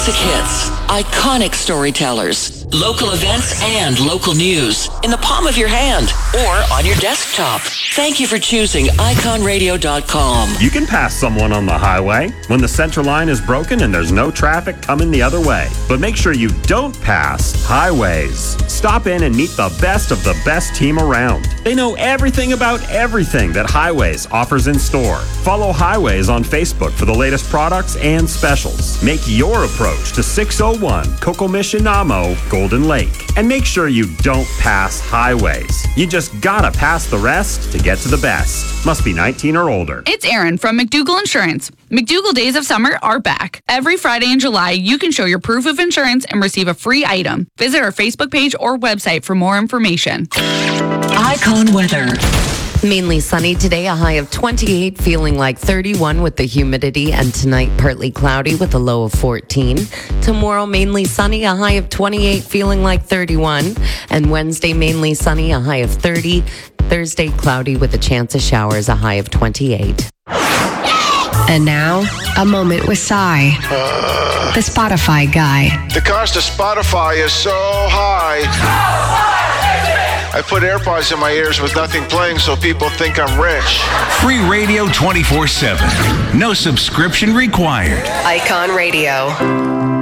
classic hits, iconic storytellers, local events, and local news in the palm of your hand or on your desktop. Thank you for choosing iconradio.com. You can pass someone on the highway when the center line is broken and there's no traffic coming the other way. But make sure you don't pass highways. Stop in and meet the best of the best team around. They know everything about everything that Highways offers in store. Follow Highways on Facebook for the latest products and specials. Make your approach to 601 Kokomishinamo, Golden Lake. And make sure you don't pass Highways. You just gotta pass the rest to get to the best. Must be 19 or older. It's Erin from McDougall Insurance. McDougall Days of Summer are back. Every Friday in July, you can show your proof of insurance and receive a free item. Visit our Facebook page or website for more information. Icon weather. Mainly sunny today, a high of 28, feeling like 31 with the humidity, and tonight partly cloudy with a low of 14. Tomorrow mainly sunny, a high of 28, feeling like 31. And Wednesday mainly sunny, a high of 30. Thursday cloudy with a chance of showers, a high of 28. And now, a moment with Cy, the Spotify guy. The cost of Spotify is so high. I put AirPods in my ears with nothing playing so people think I'm rich. Free radio 24/7. No subscription required. Icon Radio.